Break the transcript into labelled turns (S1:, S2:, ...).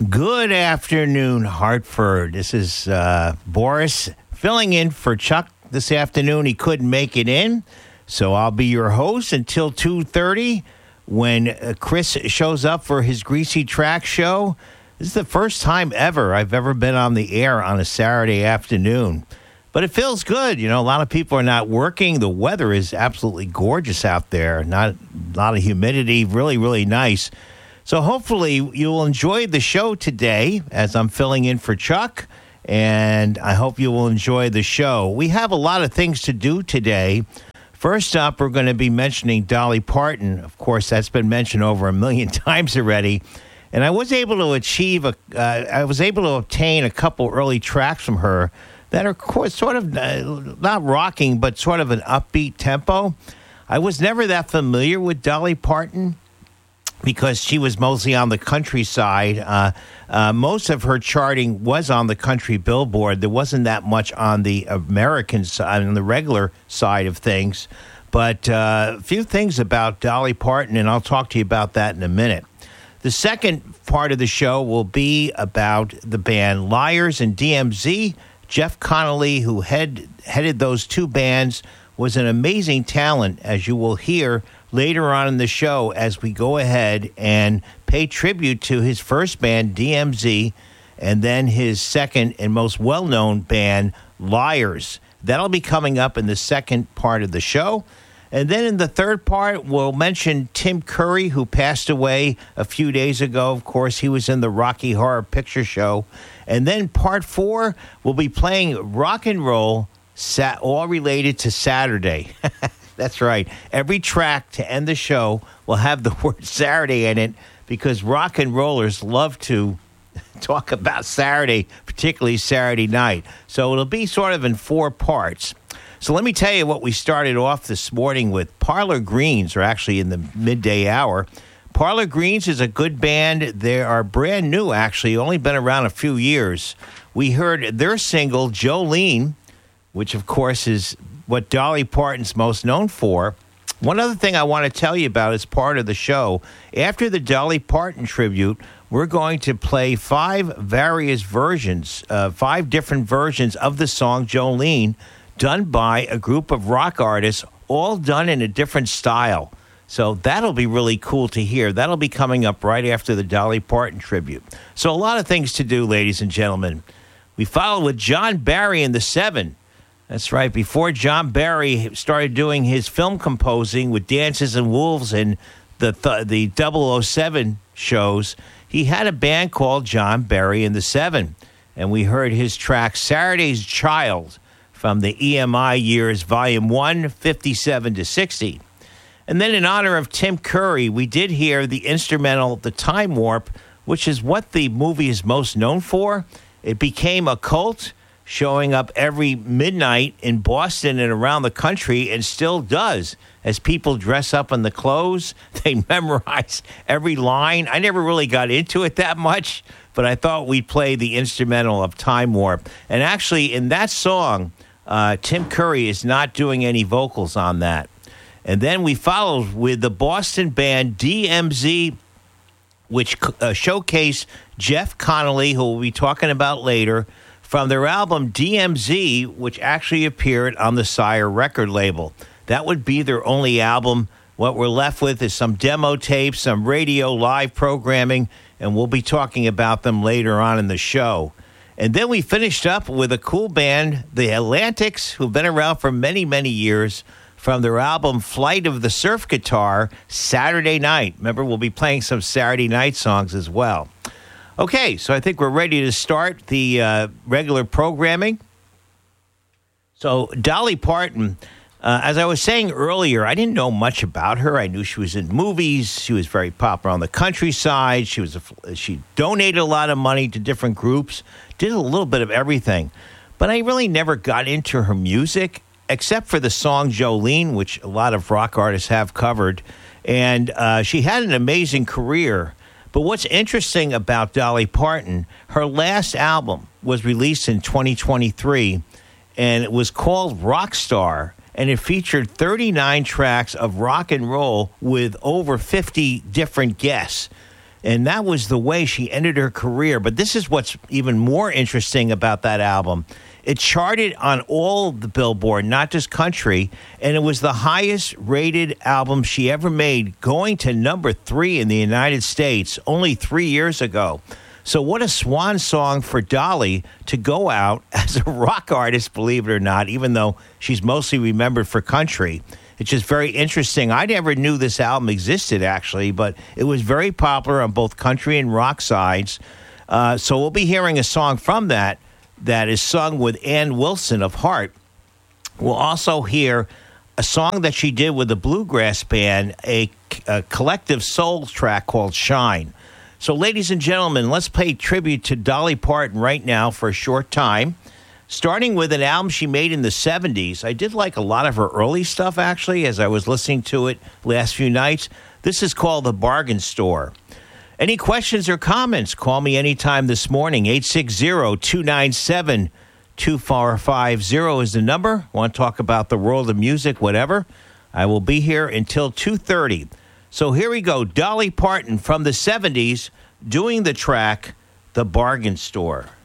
S1: Good afternoon, Hartford. This is Boris filling in for Chuck this afternoon. He couldn't make it in, so I'll be your host until 2:30 when Chris shows up for his Greasy Track show. This is the first time I've ever been on the air on a Saturday afternoon. But it feels good. You know, a lot of people are not working. The weather is absolutely gorgeous out there. Not a lot of humidity. Really, really nice. So hopefully you'll enjoy the show today as I'm filling in for Chuck, and I hope you will enjoy the show. We have a lot of things to do today. First up, we're going to be mentioning Dolly Parton. Of course, that's been mentioned over 1 million times already. And I was able to obtain a couple early tracks from her that are sort of not rocking, but sort of an upbeat tempo. I was never that familiar with Dolly Parton, because she was mostly on the countryside. Most of her charting was on the country Billboard. There wasn't that much on the American side, on the regular side of things. But a few things about Dolly Parton, and I'll talk to you about that in a minute. The second part of the show will be about the band Liars and DMZ. Jeff Connolly, who headed those two bands, was an amazing talent, as you will hear later on in the show as we go ahead and pay tribute to his first band, DMZ, and then his second and most well-known band, Liars. That'll be coming up in the second part of the show. And then in the third part, we'll mention Tim Curry, who passed away a few days ago. Of course, he was in the Rocky Horror Picture Show. And then part 4, we'll be playing rock and roll, all related to Saturday. That's right. Every track to end the show will have the word Saturday in it because rock and rollers love to talk about Saturday, particularly Saturday night. So it'll be sort of in 4 parts. So let me tell you what we started off this morning with. Parlor Greens are actually in the midday hour. Parlor Greens is a good band. They are brand new, actually, only been around a few years. We heard their single, Jolene, which, of course, is what Dolly Parton's most known for. One other thing I want to tell you about as part of the show, after the Dolly Parton tribute, we're going to play 5 various versions, 5 different versions of the song Jolene, done by a group of rock artists, all done in a different style. So that'll be really cool to hear. That'll be coming up right after the Dolly Parton tribute. So a lot of things to do, ladies and gentlemen. We follow with John Barry and the 7. That's right. Before John Barry started doing his film composing with Dances and Wolves and the 007 shows, he had a band called John Barry and the 7. And we heard his track Saturday's Child from the EMI years, Volume 1, 57 to 60. And then in honor of Tim Curry, we did hear the instrumental The Time Warp, which is what the movie is most known for. It became a cult, showing up every midnight in Boston and around the country, and still does. As people dress up in the clothes, they memorize every line. I never really got into it that much, but I thought we'd play the instrumental of Time Warp. And actually, in that song, Tim Curry is not doing any vocals on that. And then we followed with the Boston band DMZ, which showcased Jeff Connolly, who we'll be talking about later, from their album DMZ, which actually appeared on the Sire record label. That would be their only album. What we're left with is some demo tapes, some radio live programming, and we'll be talking about them later on in the show. And then we finished up with a cool band, the Atlantics, who've been around for many, many years, from their album Flight of the Surf Guitar, Saturday Night. Remember, we'll be playing some Saturday night songs as well. Okay, so I think we're ready to start the regular programming. So Dolly Parton, as I was saying earlier, I didn't know much about her. I knew she was in movies. She was very popular on the countryside. She donated a lot of money to different groups, did a little bit of everything. But I really never got into her music, except for the song Jolene, which a lot of rock artists have covered. And she had an amazing career. But what's interesting about Dolly Parton, her last album was released in 2023, and it was called Rockstar, and it featured 39 tracks of rock and roll with over 50 different guests. And that was the way she ended her career. But this is what's even more interesting about that album. It charted on all the Billboard, not just country, and it was the highest rated album she ever made, going to number 3 in the United States only 3 years ago. So what a swan song for Dolly to go out as a rock artist, believe it or not, even though she's mostly remembered for country. It's just very interesting. I never knew this album existed, actually, but it was very popular on both country and rock sides. So we'll be hearing a song from that is sung with Ann Wilson of Heart. We'll also hear a song that she did with the Bluegrass Band, a collective soul track called Shine. So, ladies and gentlemen, let's pay tribute to Dolly Parton right now for a short time, starting with an album she made in the 70s. I did like a lot of her early stuff, actually, as I was listening to it last few nights. This is called The Bargain Store. Any questions or comments, call me anytime this morning. 860-297-2450 is the number. Want to talk about the world of music, whatever. I will be here until 2:30. So here we go. Dolly Parton from the 70s doing the track The Bargain Store.